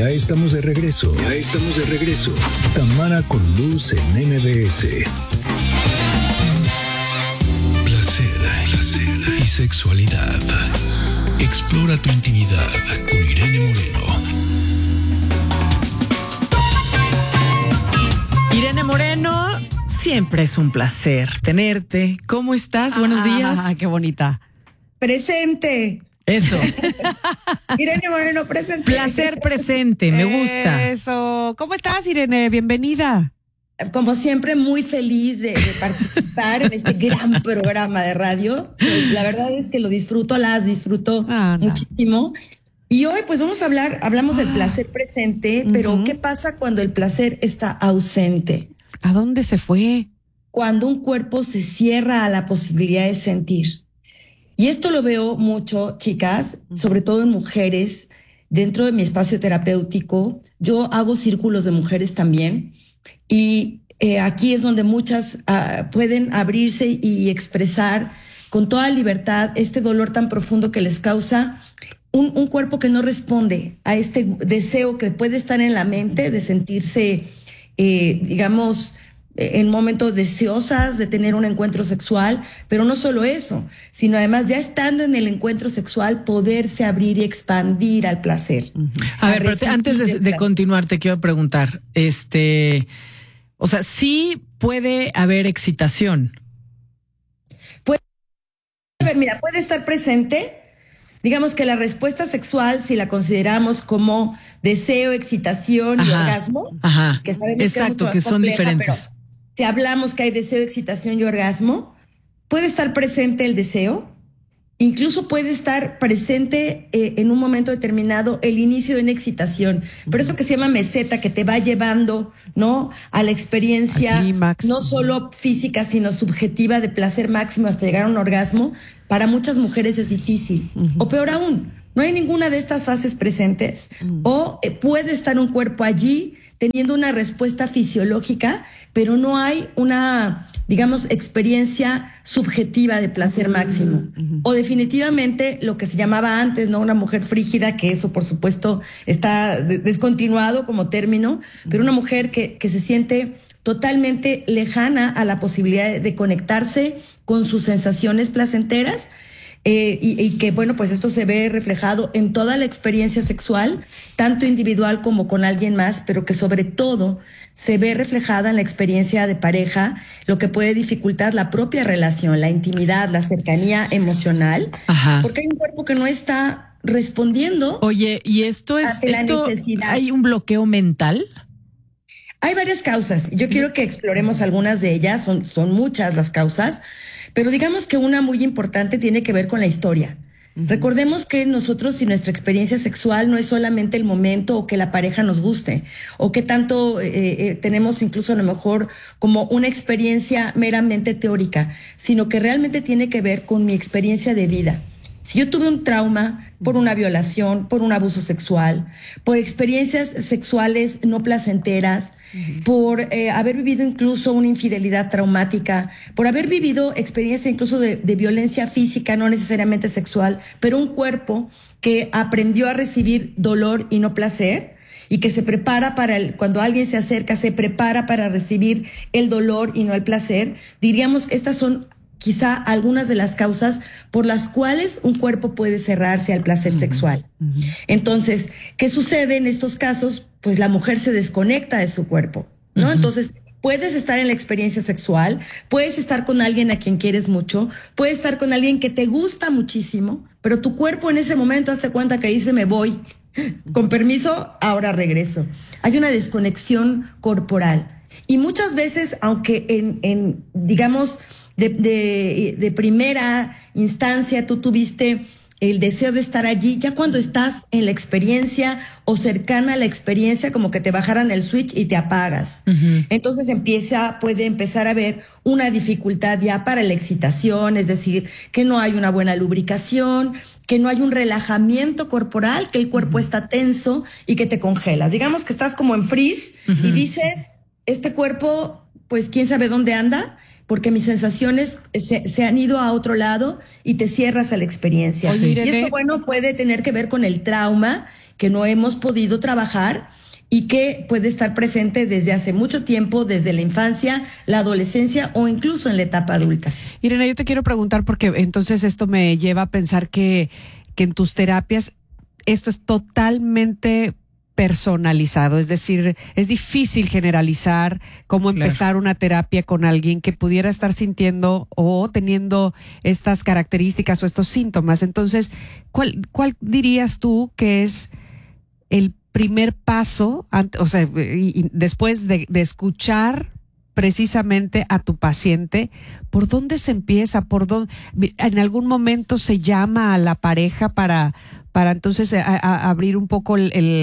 Ya estamos de regreso. Tamara con Luz en MBS. Placer y sexualidad. Explora tu intimidad con Irene Moreno. Irene Moreno, siempre es un placer tenerte. ¿Cómo estás? Buenos días. Qué bonita. Presente. Eso. Irene Moreno, presente. Placer presente, me gusta. Eso. ¿Cómo estás, Irene? Bienvenida. Como siempre, muy feliz de participar en este gran programa de radio. La verdad es que lo disfruto, las disfruto muchísimo. Y hoy pues hablamos del placer presente, pero ¿qué pasa cuando el placer está ausente? ¿A dónde se fue? Cuando un cuerpo se cierra a la posibilidad de sentir. Y esto lo veo mucho, chicas, sobre todo en mujeres, dentro de mi espacio terapéutico. Yo hago círculos de mujeres también. Y aquí es donde muchas pueden abrirse y expresar con toda libertad este dolor tan profundo que les causa un cuerpo que no responde a este deseo que puede estar en la mente de sentirse, digamos, en momentos deseosas de tener un encuentro sexual, pero no solo eso, sino además ya estando en el encuentro sexual poderse abrir y expandir al placer. A ver, pero antes de continuar te quiero preguntar, o sea, sí puede haber excitación. Puede estar presente. Digamos que la respuesta sexual, si la consideramos como deseo, excitación y orgasmo, que sabemos exacto, que son diferentes. Pero si hablamos que hay deseo, excitación y orgasmo, puede estar presente el deseo, incluso puede estar presente en un momento determinado el inicio de una excitación. Por eso que se llama meseta, que te va llevando, ¿no?, a la experiencia no solo física, sino subjetiva de placer máximo hasta llegar a un orgasmo. Para muchas mujeres es difícil. O peor aún, no hay ninguna de estas fases presentes. O puede estar un cuerpo allí teniendo una respuesta fisiológica, pero no hay una, digamos, experiencia subjetiva de placer máximo. O definitivamente lo que se llamaba antes, ¿no?, una mujer frígida, que eso por supuesto está descontinuado como término, pero una mujer que se siente totalmente lejana a la posibilidad de conectarse con sus sensaciones placenteras. Y que, bueno, pues esto se ve reflejado en toda la experiencia sexual, tanto individual como con alguien más, pero que sobre todo se ve reflejada en la experiencia de pareja, lo que puede dificultar la propia relación, la intimidad, la cercanía emocional, porque hay un cuerpo que no está respondiendo. Oye, ¿y esto hay un bloqueo mental? Hay varias causas. Yo quiero que exploremos algunas de ellas, son muchas las causas. Pero digamos que una muy importante tiene que ver con la historia. Recordemos que nosotros y nuestra experiencia sexual no es solamente el momento o que la pareja nos guste o que tanto tenemos incluso a lo mejor como una experiencia meramente teórica, sino que realmente tiene que ver con mi experiencia de vida. Si yo tuve un trauma por una violación, por un abuso sexual, por experiencias sexuales no placenteras, por haber vivido incluso una infidelidad traumática, por haber vivido experiencia incluso de violencia física, no necesariamente sexual, pero un cuerpo que aprendió a recibir dolor y no placer, y que se prepara cuando alguien se acerca, se prepara para recibir el dolor y no el placer, diríamos que estas son quizá algunas de las causas por las cuales un cuerpo puede cerrarse al placer sexual. Entonces, ¿qué sucede en estos casos? Pues la mujer se desconecta de su cuerpo, ¿no? Entonces, puedes estar en la experiencia sexual, puedes estar con alguien a quien quieres mucho, puedes estar con alguien que te gusta muchísimo, pero tu cuerpo en ese momento, hazte cuenta que dice, me voy, con permiso, ahora regreso. Hay una desconexión corporal. Y muchas veces, aunque en digamos, de primera instancia tú tuviste el deseo de estar allí, ya cuando estás en la experiencia o cercana a la experiencia, como que te bajaran el switch y te apagas. Entonces puede empezar a haber una dificultad ya para la excitación, es decir, que no hay una buena lubricación, que no hay un relajamiento corporal, que el cuerpo está tenso y que te congelas. Digamos que estás como en freeze y dices, este cuerpo, pues quién sabe dónde anda, porque mis sensaciones se han ido a otro lado y te cierras a la experiencia. Oye, Irene, y esto, bueno, puede tener que ver con el trauma que no hemos podido trabajar y que puede estar presente desde hace mucho tiempo, desde la infancia, la adolescencia o incluso en la etapa adulta. Irene, yo te quiero preguntar porque entonces esto me lleva a pensar que en tus terapias esto es totalmente personalizado, es decir, es difícil generalizar cómo empezar una terapia con alguien que pudiera estar sintiendo o teniendo estas características o estos síntomas. Entonces, ¿cuál dirías tú que es el primer paso, o sea, y después de escuchar precisamente a tu paciente? ¿Por dónde se empieza? ¿Por dónde? ¿En algún momento se llama a la pareja para entonces a abrir un poco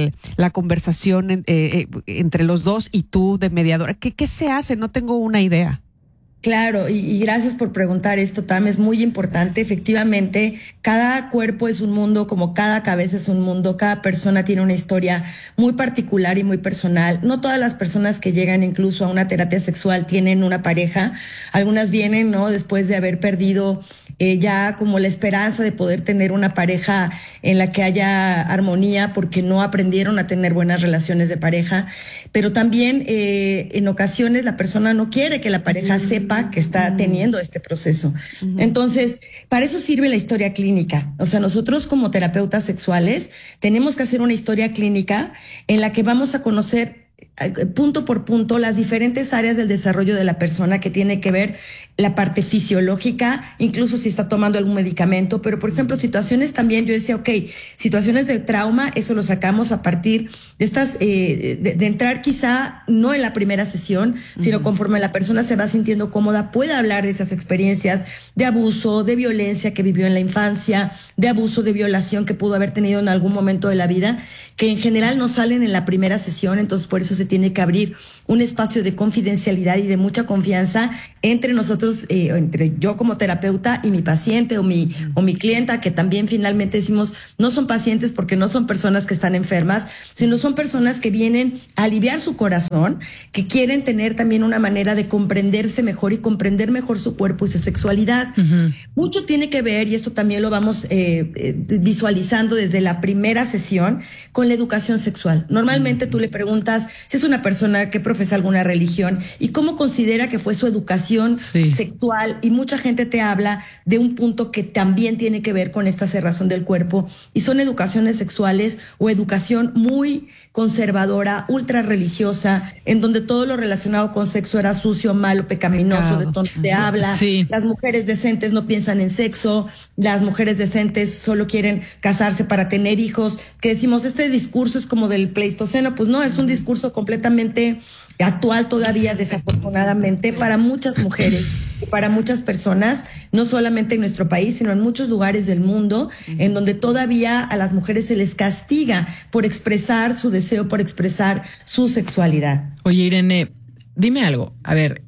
la conversación entre los dos y tú de mediadora? ¿Qué se hace? No tengo una idea. Claro, y gracias por preguntar esto, Tam, es muy importante. Efectivamente, cada cuerpo es un mundo, como cada cabeza es un mundo, cada persona tiene una historia muy particular y muy personal. No todas las personas que llegan incluso a una terapia sexual tienen una pareja. Algunas vienen, ¿no?, después de haber perdido ya como la esperanza de poder tener una pareja en la que haya armonía porque no aprendieron a tener buenas relaciones de pareja. Pero también en ocasiones la persona no quiere que la pareja sepa que está teniendo este proceso. Entonces, para eso sirve la historia clínica. O sea, nosotros como terapeutas sexuales tenemos que hacer una historia clínica en la que vamos a conocer punto por punto las diferentes áreas del desarrollo de la persona, que tiene que ver la parte fisiológica, incluso si está tomando algún medicamento, pero por ejemplo situaciones también, yo decía, situaciones de trauma, eso lo sacamos a partir de estas, de entrar quizá no en la primera sesión, sino conforme la persona se va sintiendo cómoda, puede hablar de esas experiencias de abuso, de violencia que vivió en la infancia, de abuso, de violación que pudo haber tenido en algún momento de la vida, que en general no salen en la primera sesión. Entonces por eso se tiene que abrir un espacio de confidencialidad y de mucha confianza entre nosotros, entre yo como terapeuta y mi paciente o mi clienta, que también finalmente decimos, no son pacientes porque no son personas que están enfermas, sino son personas que vienen a aliviar su corazón, que quieren tener también una manera de comprenderse mejor y comprender mejor su cuerpo y su sexualidad. Mucho tiene que ver, y esto también lo vamos visualizando desde la primera sesión, con la educación sexual. Normalmente tú le preguntas si es una persona que profesa alguna religión y cómo considera que fue su educación sexual, y mucha gente te habla de un punto que también tiene que ver con esta cerrazón del cuerpo, y son educaciones sexuales o educación muy conservadora, ultra religiosa, en donde todo lo relacionado con sexo era sucio, malo, pecaminoso, de esto no te habla. Las mujeres decentes no piensan en sexo, las mujeres decentes solo quieren casarse para tener hijos, que decimos, este discurso es como del Pleistoceno. Pues no, es un discurso completamente actual todavía, desafortunadamente, para muchas mujeres y para muchas personas, no solamente en nuestro país, sino en muchos lugares del mundo, en donde todavía a las mujeres se les castiga por expresar su deseo, por expresar su sexualidad. Oye, Irene, dime algo. A ver,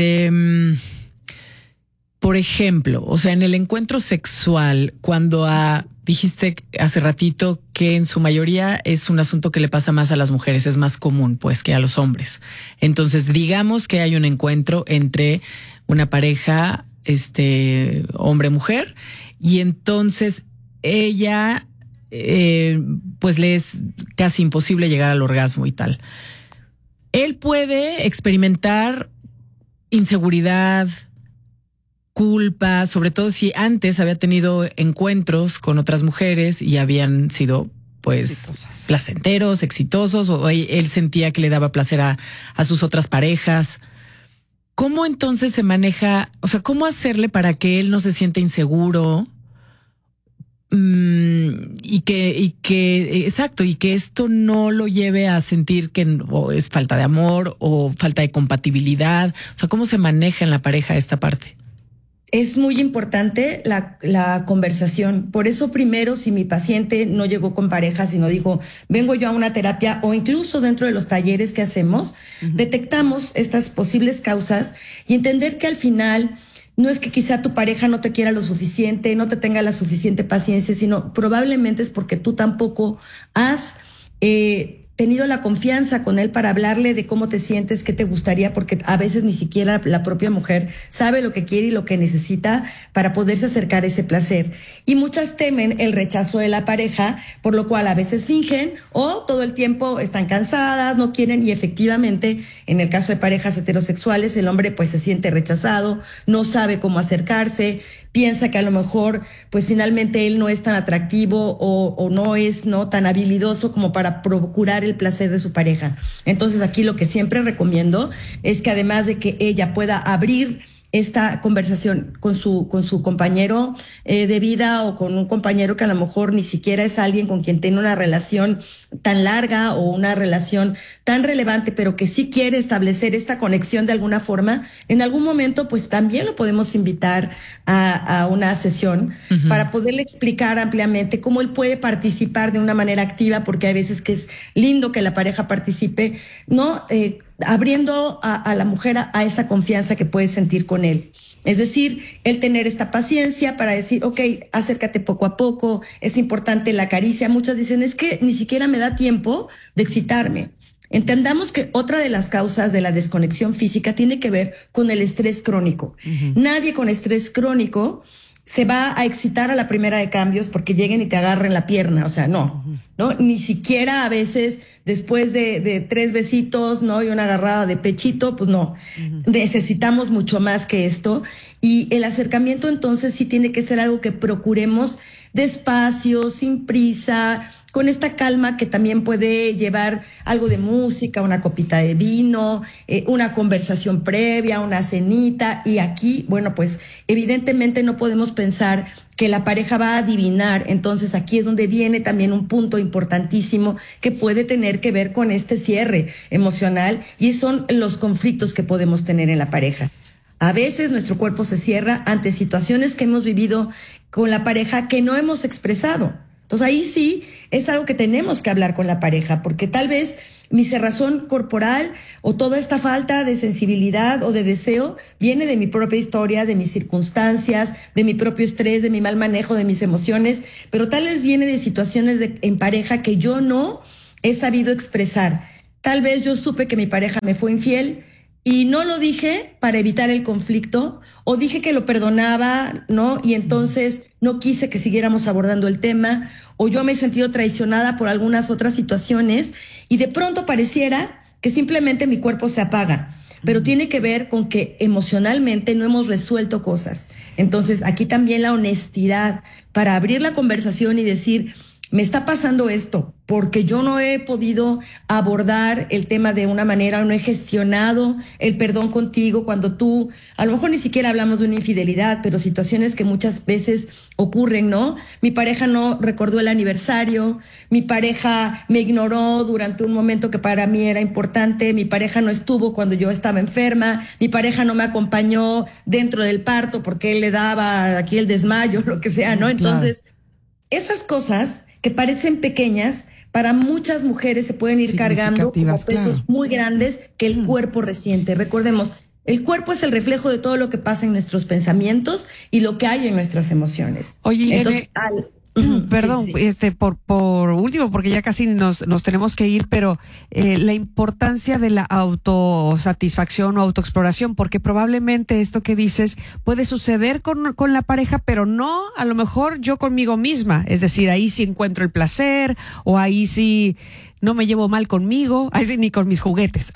por ejemplo, o sea, en el encuentro sexual, cuando dijiste hace ratito que en su mayoría es un asunto que le pasa más a las mujeres, es más común pues que a los hombres. Entonces, digamos que hay un encuentro entre una pareja, hombre-mujer, y entonces ella, pues le es casi imposible llegar al orgasmo y tal. Él puede experimentar inseguridad, culpa, sobre todo si antes había tenido encuentros con otras mujeres y habían sido pues placenteros, exitosos, o él sentía que le daba placer a sus otras parejas. ¿Cómo entonces se maneja? O sea, ¿cómo hacerle para que él no se sienta inseguro? Y que esto no lo lleve a sentir que o es falta de amor o falta de compatibilidad. O sea, ¿cómo se maneja en la pareja esta parte? Es muy importante la conversación. Por eso primero, si mi paciente no llegó con pareja, sino dijo, vengo yo a una terapia, o incluso dentro de los talleres que hacemos, detectamos estas posibles causas y entender que al final no es que quizá tu pareja no te quiera lo suficiente, no te tenga la suficiente paciencia, sino probablemente es porque tú tampoco has tenido la confianza con él para hablarle de cómo te sientes, qué te gustaría, porque a veces ni siquiera la propia mujer sabe lo que quiere y lo que necesita para poderse acercar a ese placer. Y muchas temen el rechazo de la pareja, por lo cual a veces fingen o todo el tiempo están cansadas, no quieren, y efectivamente, en el caso de parejas heterosexuales, el hombre pues se siente rechazado, no sabe cómo acercarse, piensa que a lo mejor pues finalmente él no es tan atractivo o no es tan habilidoso como para procurar el placer de su pareja. Entonces aquí lo que siempre recomiendo es que además de que ella pueda abrir esta conversación con su compañero de vida o con un compañero que a lo mejor ni siquiera es alguien con quien tiene una relación tan larga o una relación tan relevante, pero que sí quiere establecer esta conexión de alguna forma, en algún momento pues también lo podemos invitar a una sesión para poderle explicar ampliamente cómo él puede participar de una manera activa, porque hay veces que es lindo que la pareja participe, ¿no? Abriendo a la mujer a esa confianza que puede sentir con él. Es decir, el tener esta paciencia para decir, ok, acércate poco a poco, es importante la caricia. Muchas dicen, es que ni siquiera me da tiempo de excitarme. Entendamos que otra de las causas de la desconexión física tiene que ver con el estrés crónico. Nadie con estrés crónico se va a excitar a la primera de cambios porque lleguen y te agarren la pierna, o sea, no, ni siquiera a veces después de 3 besitos, ¿no? Y una agarrada de pechito, pues no, necesitamos mucho más que esto, y el acercamiento entonces sí tiene que ser algo que procuremos despacio, sin prisa, con esta calma que también puede llevar algo de música, una copita de vino, una conversación previa, una cenita. Y aquí, bueno, pues evidentemente no podemos pensar que la pareja va a adivinar. Entonces aquí es donde viene también un punto importantísimo que puede tener que ver con este cierre emocional, y son los conflictos que podemos tener en la pareja. A veces nuestro cuerpo se cierra ante situaciones que hemos vivido con la pareja que no hemos expresado. Entonces ahí sí es algo que tenemos que hablar con la pareja, porque tal vez mi cerrazón corporal o toda esta falta de sensibilidad o de deseo viene de mi propia historia, de mis circunstancias, de mi propio estrés, de mi mal manejo de mis emociones, pero tal vez viene de situaciones en pareja que yo no he sabido expresar. Tal vez yo supe que mi pareja me fue infiel y no lo dije para evitar el conflicto, o dije que lo perdonaba, ¿no? Y entonces no quise que siguiéramos abordando el tema, o yo me he sentido traicionada por algunas otras situaciones, y de pronto pareciera que simplemente mi cuerpo se apaga, pero tiene que ver con que emocionalmente no hemos resuelto cosas. Entonces aquí también la honestidad para abrir la conversación y decir, me está pasando esto porque yo no he podido abordar el tema de una manera, no he gestionado el perdón contigo cuando tú, a lo mejor ni siquiera hablamos de una infidelidad, pero situaciones que muchas veces ocurren, ¿no? Mi pareja no recordó el aniversario, mi pareja me ignoró durante un momento que para mí era importante, mi pareja no estuvo cuando yo estaba enferma, mi pareja no me acompañó dentro del parto porque él le daba aquí el desmayo, lo que sea, ¿no? Entonces, esas cosas que parecen pequeñas, para muchas mujeres se pueden ir cargando como pesos muy grandes que el cuerpo resiente. Recordemos, el cuerpo es el reflejo de todo lo que pasa en nuestros pensamientos y lo que hay en nuestras emociones. Oye, entonces, perdón, sí. Por último, porque ya casi nos tenemos que ir, pero la importancia de la autosatisfacción o autoexploración, porque probablemente esto que dices puede suceder con la pareja, pero no a lo mejor yo conmigo misma. Es decir, ahí sí encuentro el placer, o ahí sí no me llevo mal conmigo, ahí sí ni con mis juguetes.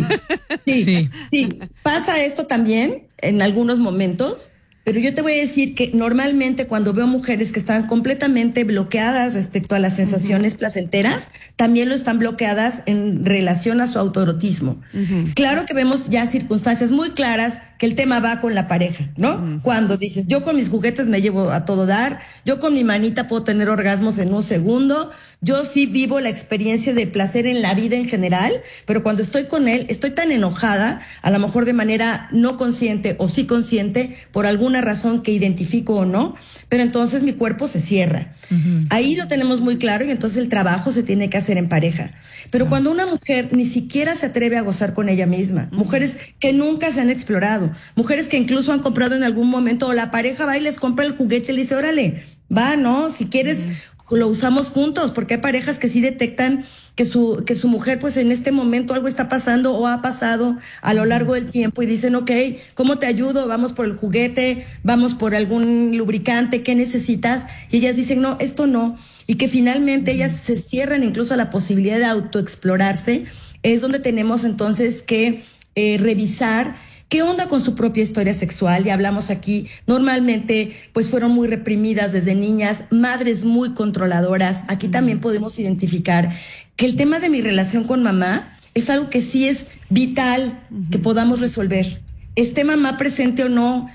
Sí. Pasa esto también en algunos momentos. Pero yo te voy a decir que normalmente cuando veo mujeres que están completamente bloqueadas respecto a las sensaciones placenteras, también lo están bloqueadas en relación a su autoerotismo. Claro que vemos ya circunstancias muy claras que el tema va con la pareja, ¿no? Cuando dices, yo con mis juguetes me llevo a todo dar, yo con mi manita puedo tener orgasmos en un segundo, yo sí vivo la experiencia del placer en la vida en general, pero cuando estoy con él, estoy tan enojada, a lo mejor de manera no consciente o sí consciente, por alguna razón que identifico o no, pero entonces mi cuerpo se cierra. Ahí lo tenemos muy claro, y entonces el trabajo se tiene que hacer en pareja. Pero cuando una mujer ni siquiera se atreve a gozar con ella misma, mujeres que nunca se han explorado, mujeres que incluso han comprado en algún momento, o la pareja va y les compra el juguete y le dice, órale, va, ¿no? Si quieres lo usamos juntos, porque hay parejas que sí detectan que su mujer, pues en este momento algo está pasando o ha pasado a lo largo del tiempo y dicen, ok, ¿cómo te ayudo? Vamos por el juguete, vamos por algún lubricante, ¿qué necesitas? Y ellas dicen, no, esto no. Y que finalmente ellas se cierran incluso a la posibilidad de autoexplorarse. Es donde tenemos entonces que revisar qué onda con su propia historia sexual. Ya hablamos aquí, normalmente pues fueron muy reprimidas desde niñas, madres muy controladoras. Aquí también podemos identificar que el tema de mi relación con mamá es algo que sí es vital que podamos resolver. Esté mamá presente o no,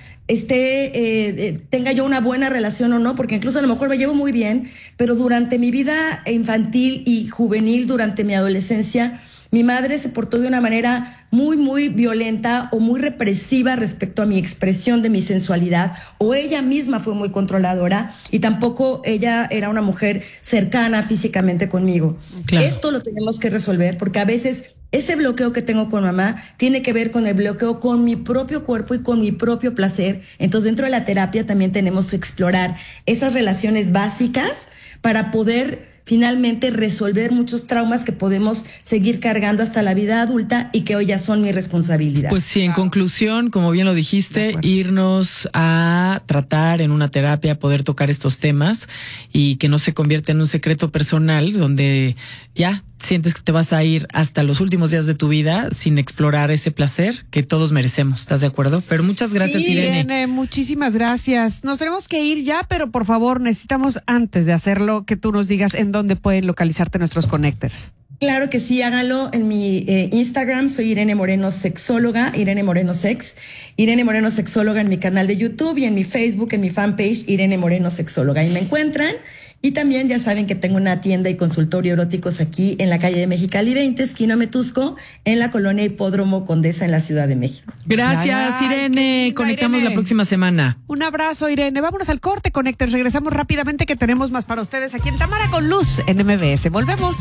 tenga yo una buena relación o no, porque incluso a lo mejor me llevo muy bien, pero durante mi vida infantil y juvenil, durante mi adolescencia, mi madre se portó de una manera muy, muy violenta o muy represiva respecto a mi expresión de mi sensualidad, o ella misma fue muy controladora y tampoco ella era una mujer cercana físicamente conmigo. Claro. Esto lo tenemos que resolver porque a veces ese bloqueo que tengo con mamá tiene que ver con el bloqueo con mi propio cuerpo y con mi propio placer. Entonces, dentro de la terapia también tenemos que explorar esas relaciones básicas para poder finalmente resolver muchos traumas que podemos seguir cargando hasta la vida adulta y que hoy ya son mi responsabilidad. Pues sí, en conclusión, como bien lo dijiste, irnos a tratar en una terapia, poder tocar estos temas y que no se convierta en un secreto personal donde ya sientes que te vas a ir hasta los últimos días de tu vida sin explorar ese placer que todos merecemos. ¿Estás de acuerdo? Pero muchas gracias, sí, Irene. Muchísimas gracias. Nos tenemos que ir ya, pero por favor, necesitamos antes de hacerlo que tú nos digas en dónde pueden localizarte nuestros connectors. Claro que sí, háganlo en mi Instagram, soy Irene Moreno Sexóloga, Irene Moreno Sex, Irene Moreno Sexóloga en mi canal de YouTube y en mi Facebook, en mi fanpage, Irene Moreno Sexóloga. Ahí me encuentran. Y también ya saben que tengo una tienda y consultorio eróticos aquí en la calle de Mexicali 20, esquina Metusco, en la colonia Hipódromo Condesa en la Ciudad de México. Gracias, Irene. Conectamos Irene. La próxima semana. Un abrazo, Irene. Vámonos al corte, Connectors. Regresamos rápidamente que tenemos más para ustedes aquí en Tamara con Luz en MBS. Volvemos.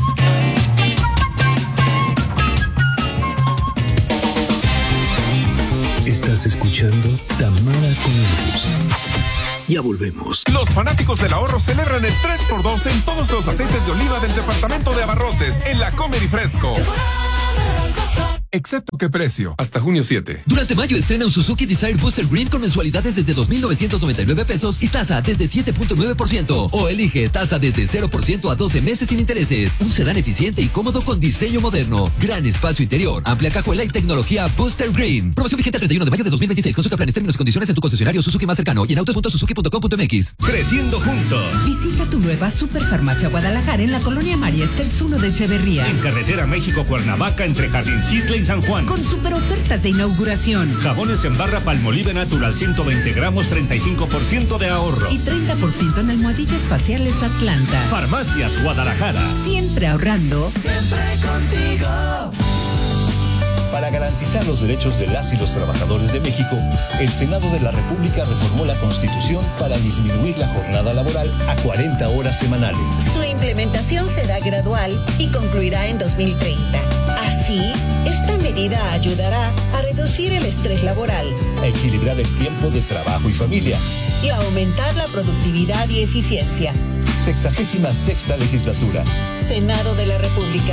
Estás escuchando Tamara con Luz. Ya volvemos. Los fanáticos del ahorro celebran el 3x2 en todos los aceites de oliva del departamento de abarrotes en la Comer y Fresco. Excepto qué precio, hasta junio 7. Durante mayo estrena un Suzuki Desire Booster Green con mensualidades desde 2,999 pesos y tasa desde 7.9%. O elige tasa desde 0% a 12 meses sin intereses. Un sedán eficiente y cómodo con diseño moderno. Gran espacio interior, amplia cajuela y tecnología Booster Green. Promoción vigente el 31 de mayo de 2026. Consulta planes, términos y condiciones en tu concesionario Suzuki más cercano y en autos.suzuki.com.mx. Creciendo juntos. Visita tu nueva Superfarmacia Guadalajara en la colonia María Esters 1 de Echeverría. En carretera México-Cuernavaca entre Jardincitla y San Juan. Con super ofertas de inauguración. Jabones en barra Palmolive Natural 120 gramos, 35% de ahorro. Y 30% en almohadillas faciales Atlanta. Farmacias Guadalajara. Siempre ahorrando. Siempre contigo. Para garantizar los derechos de las y los trabajadores de México, el Senado de la República reformó la Constitución para disminuir la jornada laboral a 40 horas semanales. Su implementación será gradual y concluirá en 2030. Así, esta medida ayudará a reducir el estrés laboral, a equilibrar el tiempo de trabajo y familia y a aumentar la productividad y eficiencia. 66ª legislatura. Senado de la República.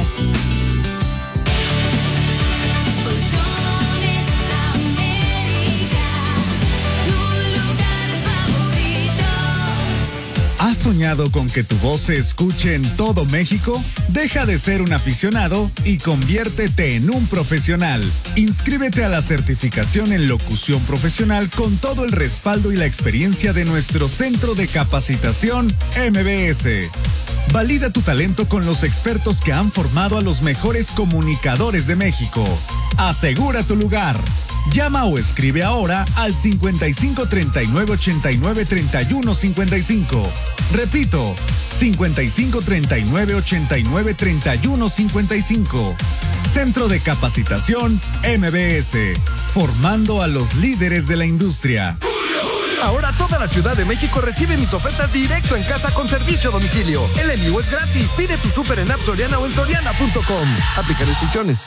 ¿Has soñado con que tu voz se escuche en todo México? Deja de ser un aficionado y conviértete en un profesional. Inscríbete a la certificación en locución profesional con todo el respaldo y la experiencia de nuestro Centro de Capacitación MBS. Valida tu talento con los expertos que han formado a los mejores comunicadores de México. Asegura tu lugar. Llama o escribe ahora al 55 39 89 31 55. Repito, 55 39 89 31 55. Centro de Capacitación MBS. Formando a los líderes de la industria. Ahora toda la Ciudad de México recibe mis ofertas directo en casa con servicio a domicilio. El envío es gratis. Pide tu súper en App Soriana o en soriana.com. Aplica restricciones.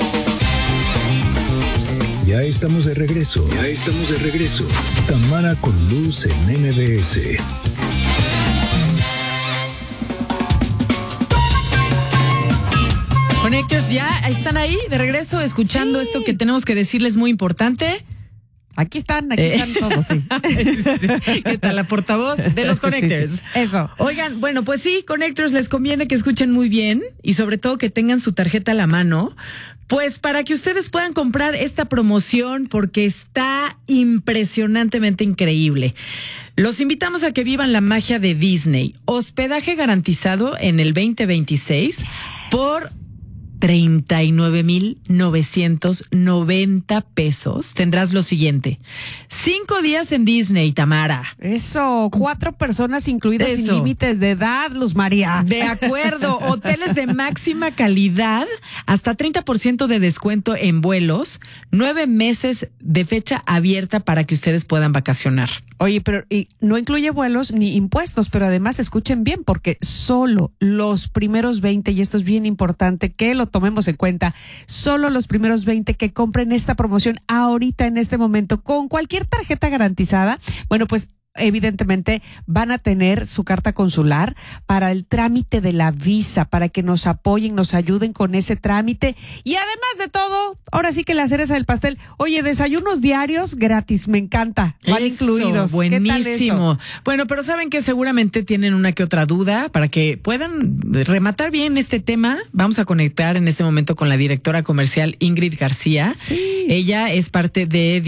Ya estamos de regreso. Tamara con Luz en MBS. Connectors, ya están ahí de regreso escuchando esto que tenemos que decirles muy importante. Aquí están todos, sí. ¿Qué tal la portavoz de los Connectors? Sí. Eso. Oigan, bueno, pues sí, Connectors, les conviene que escuchen muy bien y sobre todo que tengan su tarjeta a la mano, pues para que ustedes puedan comprar esta promoción porque está impresionantemente increíble. Los invitamos a que vivan la magia de Disney. Hospedaje garantizado en el 2026 por 39,990 pesos. Tendrás lo siguiente: 5 días en Disney, Tamara. Eso, 4 personas incluidas sin límites de edad, Luz María. De acuerdo, hoteles de máxima calidad, hasta 30% de descuento en vuelos, 9 meses de fecha abierta para que ustedes puedan vacacionar. Oye, pero no incluye vuelos ni impuestos, pero además escuchen bien, porque solo los primeros 20, y esto es bien importante que lo tomemos en cuenta, solo los primeros 20 que compren esta promoción ahorita en este momento con cualquier tarjeta garantizada, bueno, pues evidentemente van a tener su carta consular para el trámite de la visa, para que nos apoyen, nos ayuden con ese trámite. Y además de todo, ahora sí que la cereza del pastel, oye, desayunos diarios gratis, me encanta, van incluidos. Buenísimo. ¿Qué tal eso? Bueno, pero saben que seguramente tienen una que otra duda. Para que puedan rematar bien este tema, vamos a conectar en este momento con la directora comercial Ingrid García. Sí. Ella es parte de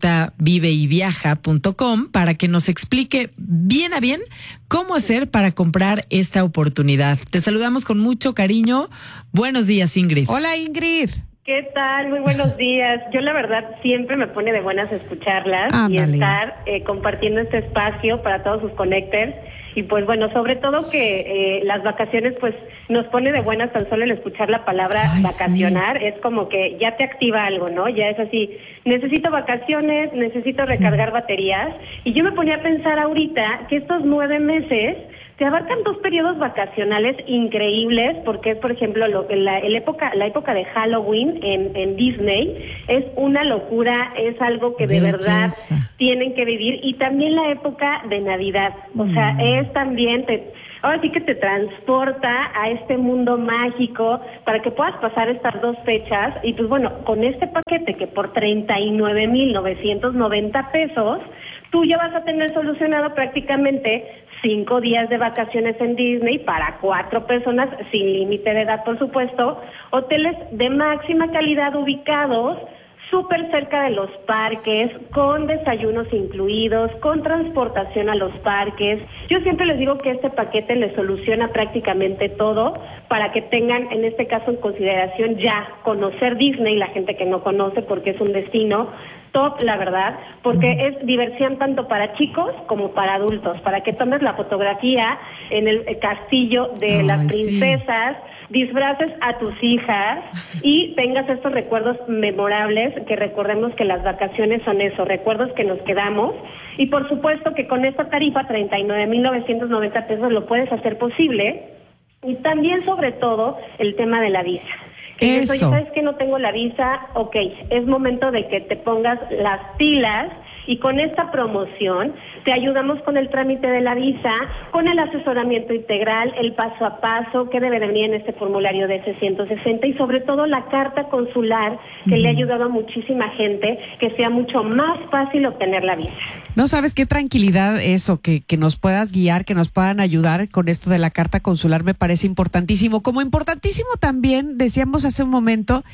disfrutaviveyviaja.com para que nos explique bien a bien cómo hacer para comprar esta oportunidad. Te saludamos con mucho cariño. Buenos días, Ingrid. Hola, Ingrid. ¿Qué tal? Muy buenos días. Yo la verdad siempre me pone de buenas escucharlas y estar compartiendo este espacio para todos sus connectors. Y pues bueno, sobre todo que las vacaciones pues nos pone de buenas tan solo el escuchar la palabra vacacionar. Sí. Es como que ya te activa algo, ¿no? Ya es así, necesito vacaciones, necesito recargar baterías. Y yo me ponía a pensar ahorita que estos 9 meses se abarcan 2 periodos vacacionales increíbles, porque es, por ejemplo, la época de Halloween en Disney es una locura, es algo que de verdad tienen que vivir, y también la época de Navidad, o sea, es también, ahora sí que te transporta a este mundo mágico para que puedas pasar estas 2 fechas, y pues bueno, con este paquete que por 39,990 pesos, tú ya vas a tener solucionado prácticamente 5 días de vacaciones en Disney para 4 personas, sin límite de edad, por supuesto, hoteles de máxima calidad ubicados súper cerca de los parques, con desayunos incluidos, con transportación a los parques. Yo siempre les digo que este paquete les soluciona prácticamente todo para que tengan, en este caso, en consideración ya conocer Disney, la gente que no conoce, porque es un destino top, la verdad, porque es diversión tanto para chicos como para adultos, para que tomes la fotografía en el castillo de las princesas, disfraces a tus hijas y tengas estos recuerdos memorables, que recordemos que las vacaciones son eso, recuerdos que nos quedamos, y por supuesto que con esta tarifa 39,990 pesos lo puedes hacer posible, y también sobre todo el tema de la visa. Oye, ¿sabes que no tengo la visa? Ok, es momento de que te pongas las pilas, y con esta promoción te ayudamos con el trámite de la visa, con el asesoramiento integral, el paso a paso que debe de venir en este formulario de C-160, y sobre todo la carta consular que le ha ayudado a muchísima gente que sea mucho más fácil obtener la visa. No sabes qué tranquilidad eso, que nos puedas guiar, que nos puedan ayudar con esto de la carta consular, me parece importantísimo. Como importantísimo también, decíamos hace un momento,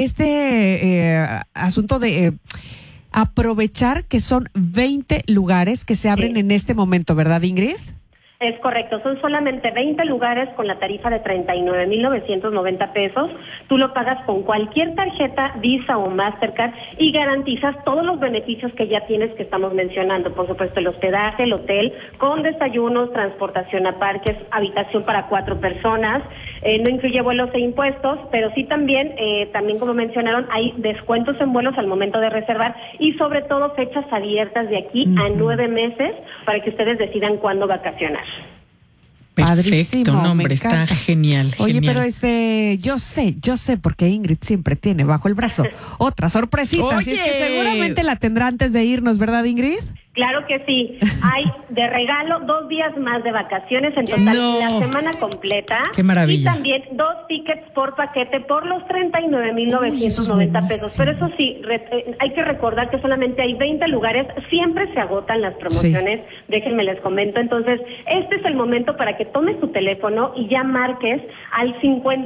asunto de aprovechar que son 20 lugares que se abren en este momento, ¿verdad, Ingrid? Es correcto, son solamente 20 lugares con la tarifa de 39,990 pesos. Tú lo pagas con cualquier tarjeta Visa o Mastercard y garantizas todos los beneficios que ya tienes, que estamos mencionando. Por supuesto, el hospedaje, el hotel, con desayunos, transportación a parques, habitación para 4 personas. No incluye vuelos e impuestos, pero sí también como mencionaron, hay descuentos en vuelos al momento de reservar, y sobre todo fechas abiertas de aquí a 9 meses para que ustedes decidan cuándo vacacionar. Perfecto, hombre, está genial. Oye, genial. pero yo sé, porque Ingrid siempre tiene bajo el brazo otra sorpresita, así es que seguramente la tendrá antes de irnos, ¿verdad, Ingrid? Claro que sí. Hay de regalo 2 días más de vacaciones en total, la semana completa. ¡Qué maravilla! Y también 2 tickets por paquete por los 39,990 pesos. Pero eso sí, hay que recordar que solamente hay 20 lugares. Siempre se agotan las promociones. Sí. Déjenme les comento. Entonces, este es el momento para que tomes tu teléfono y ya marques al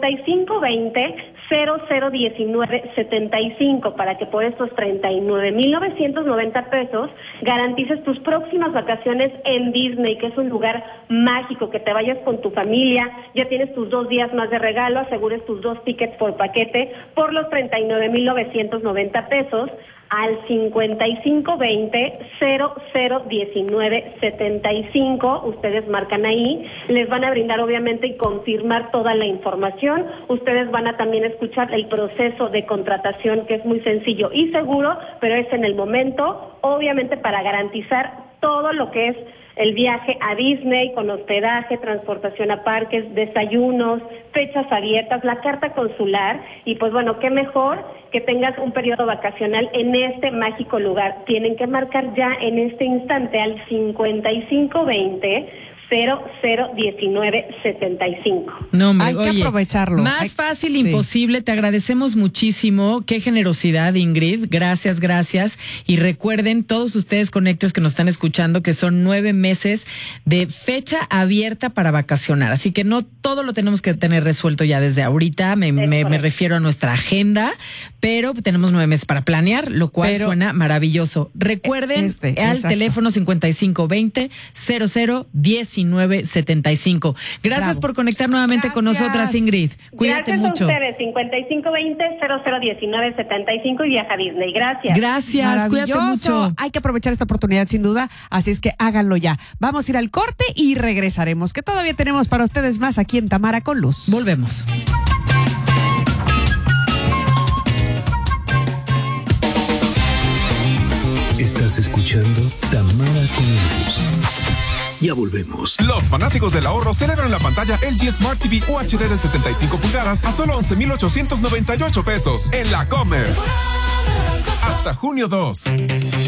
5520-001975 para que por estos 39,990 pesos garantices tus próximas vacaciones en Disney, que es un lugar mágico, que te vayas con tu familia, ya tienes tus 2 días más de regalo, asegures tus 2 tickets por paquete por los 39,990 pesos al 5520-001975. Ustedes marcan ahí, les van a brindar obviamente y confirmar toda la información. Ustedes van a también escuchar el proceso de contratación, que es muy sencillo y seguro, pero es en el momento, obviamente para garantizar todo lo que es el viaje a Disney con hospedaje, transportación a parques, desayunos, fechas abiertas, la carta consular y pues bueno, qué mejor que tengas un periodo vacacional en este mágico lugar. Tienen que marcar ya en este instante al 5520-001975. No, hombre, hay que aprovecharlo. Más fácil imposible. Te agradecemos muchísimo. Qué generosidad, Ingrid. Gracias, gracias. Y recuerden, todos ustedes conectos que nos están escuchando, que son 9 meses de fecha abierta para vacacionar. Así que no todo lo tenemos que tener resuelto ya desde ahorita. Me refiero a nuestra agenda, pero tenemos 9 meses para planear, lo cual suena maravilloso. Recuerden al teléfono 5520-001975. Gracias por conectar nuevamente con nosotras, Ingrid. Cuídate mucho. Gracias a ustedes, 5520-001975 y viaja a Disney. Gracias, cuídate mucho. Hay que aprovechar esta oportunidad sin duda, así es que háganlo ya. Vamos a ir al corte y regresaremos, que todavía tenemos para ustedes más aquí en Tamara con Luz. Volvemos. Estás escuchando Tamara con Luz. Ya volvemos. Los fanáticos del ahorro celebran la pantalla LG Smart TV UHD de 75 pulgadas a solo 11,898 pesos en la Comer. Hasta junio 2.